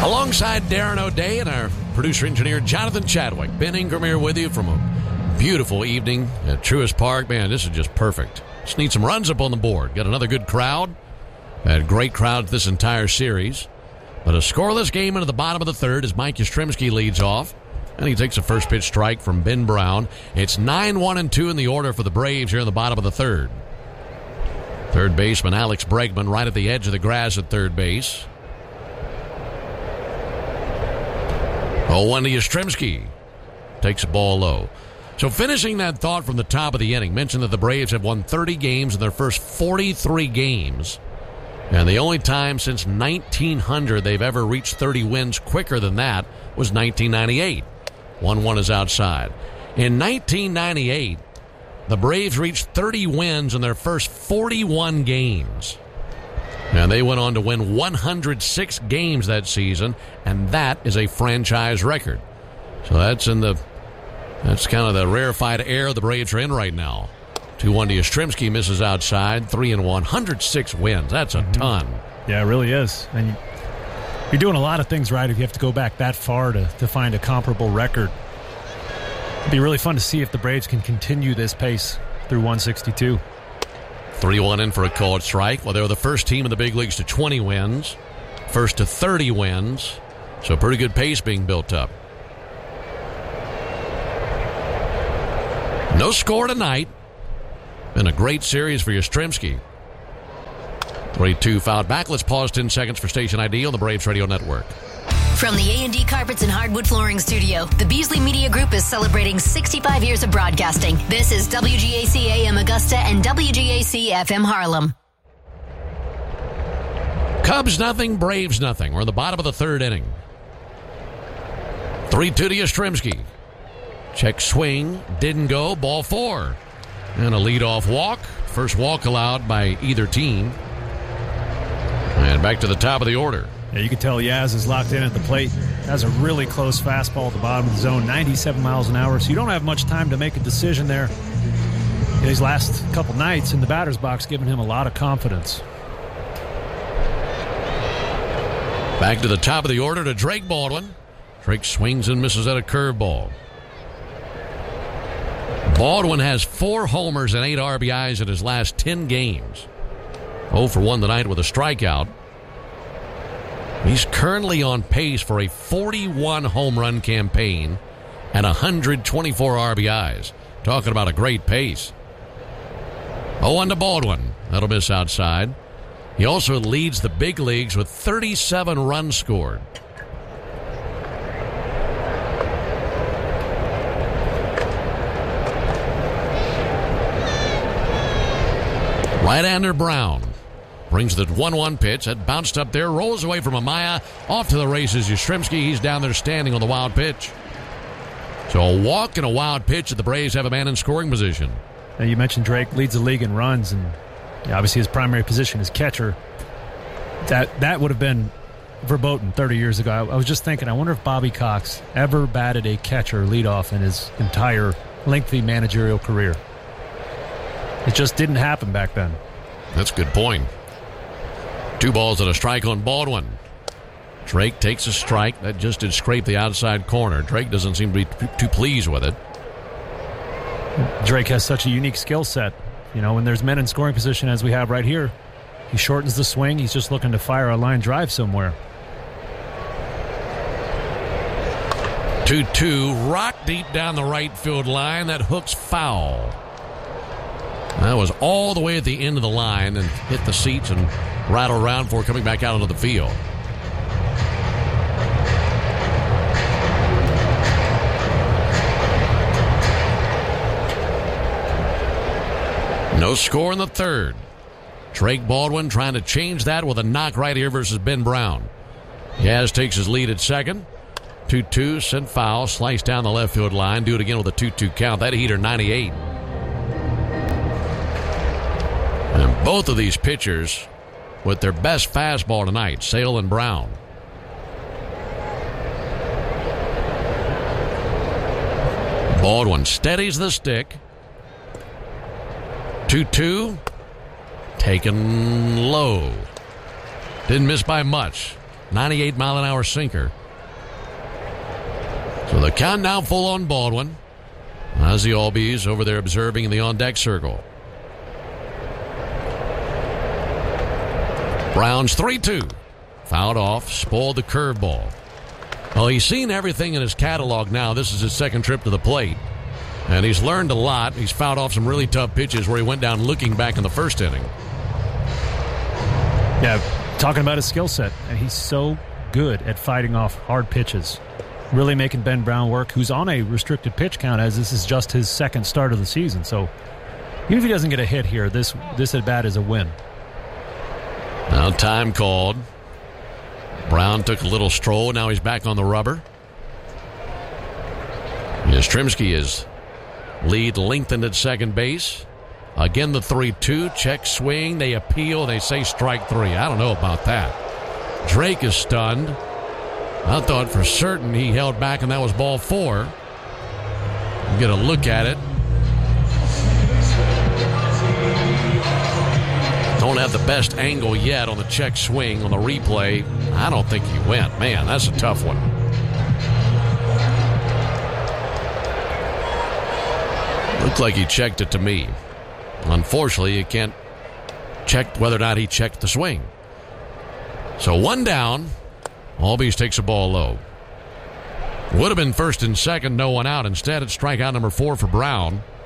Alongside Darren O'Day and our producer-engineer Jonathan Chadwick, Ben Ingram here with you from a beautiful evening at Truist Park. Man, this is just perfect. Just need some runs up on the board. Got another good crowd. Had great crowds this entire series. But a scoreless game into the bottom of the third as Mike Yastrzemski leads off. And he takes a first pitch strike from Ben Brown. It's 9-1-2 in the order for the Braves here in the bottom of the third. Third baseman Alex Bregman right at the edge of the grass at third base. 0-1 to Yastrzemski. Takes the ball low. So finishing that thought from the top of the inning, mentioned that the Braves have won 30 games in their first 43 games. And the only time since 1900 they've ever reached 30 wins quicker than that was 1998. 1-1 is outside. In 1998, the Braves reached 30 wins in their first 41 games. And they went on to win 106 games that season, and that is a franchise record. So that's kind of the rarefied air the Braves are in right now. 2-1 to Yastrzemski, misses outside. 3-1, 106 wins. That's a ton. Yeah, it really is. And you're doing a lot of things right if you have to go back that far to find a comparable record. It'd be really fun to see if the Braves can continue this pace through 162. 3-1 in for a called strike. Well, they were the first team in the big leagues to 20 wins, first to 30 wins. So a pretty good pace being built up. No score tonight. Been a great series for Yastrzemski. 3-2 fouled back. Let's pause 10 seconds for station ID on the Braves Radio Network. From the A&D Carpets and Hardwood Flooring Studio, the Beasley Media Group is celebrating 65 years of broadcasting. This is WGAC AM Augusta and WGAC FM Harlem. Cubs nothing, Braves nothing. We're in the bottom of the third inning. 3-2 to Yastrzemski. Check swing, didn't go, ball four. And a leadoff walk. First walk allowed by either team. And back to the top of the order. Yeah, you can tell Yaz is locked in at the plate. Has a really close fastball at the bottom of the zone, 97 miles an hour. So you don't have much time to make a decision there. His last couple nights in the batter's box giving him a lot of confidence. Back to the top of the order to Drake Baldwin. Drake swings and misses at a curveball. Baldwin has 4 homers and 8 RBIs in his last 10 games. 0 for 1 tonight with a strikeout. He's currently on pace for a 41 home run campaign and 124 RBIs. Talking about a great pace. 0-1 to Baldwin. That'll miss outside. He also leads the big leagues with 37 runs scored. Right-hander Brown brings the 1-1 pitch. That bounced up there, rolls away from Amaya. Off to the races, Yastrzemski. He's down there standing on the wild pitch. So a walk and a wild pitch, and the Braves have a man in scoring position. Now you mentioned Drake leads the league in runs, and obviously his primary position is catcher. That would have been verboten 30 years ago. I was just thinking, I wonder if Bobby Cox ever batted a catcher leadoff in his entire lengthy managerial career. It just didn't happen back then. That's a good point. 2 balls and a strike on Baldwin. Drake takes a strike. That just did scrape the outside corner. Drake doesn't seem to be too pleased with it. Drake has such a unique skill set. You know, when there's men in scoring position as we have right here, he shortens the swing. He's just looking to fire a line drive somewhere. 2-2. Rock deep down the right field line. That hook's foul. That was all the way at the end of the line and hit the seats and rattled around before coming back out onto the field. No score in the third. Drake Baldwin trying to change that with a knock right here versus Ben Brown. Yaz takes his lead at second. 2-2, sent foul, sliced down the left field line. Do it again with a 2-2 count. That heater 98. And both of these pitchers with their best fastball tonight, Sale and Brown. Baldwin steadies the stick. 2-2. Taken low. Didn't miss by much. 98-mile-an-hour sinker. So the count now full on Baldwin. As the Albies over there observing in the on-deck circle. Brown's 3-2. Fouled off, spoiled the curveball. Well, he's seen everything in his catalog now. This is his second trip to the plate. And he's learned a lot. He's fouled off some really tough pitches where he went down looking back in the first inning. Yeah, talking about his skill set. And he's so good at fighting off hard pitches. Really making Ben Brown work, who's on a restricted pitch count as this is just his second start of the season. So even if he doesn't get a hit here, this at-bat is a win. Now time called. Brown took a little stroll. Now he's back on the rubber. Yastrzemski is lead lengthened at second base. Again, the 3-2. Check swing. They appeal. They say strike three. I don't know about that. Drake is stunned. I thought for certain he held back and that was ball 4. We'll get a look at it. Don't have the best angle yet on the check swing on the replay. I don't think he went. Man, that's a tough one. Looked like he checked it to me. Unfortunately, you can't check whether or not he checked the swing. So one down. Albies takes a ball low. Would have been first and second, no one out. Instead, it's strikeout number 4 for Brown.